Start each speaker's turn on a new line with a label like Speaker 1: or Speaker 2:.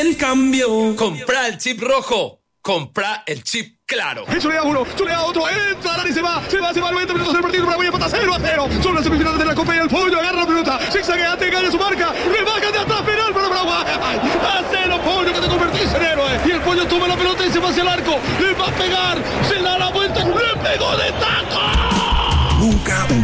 Speaker 1: En cambio, compra el chip rojo, compra el chip claro.
Speaker 2: Chulea uno, chulea otro, entra, Dani se va, 90 minutos del partido, Paraguay empata 0-0. Son las semifinales de la Copa y el Pollo agarra la pelota, zigzagueante, gana su marca, rebaja de atrás, penal para Paraguay. A 0, Pollo, que te convertís en héroe. Y el Pollo toma la pelota y se va hacia el arco, le va a pegar, se da la vuelta, le pegó de taco.
Speaker 3: Nunca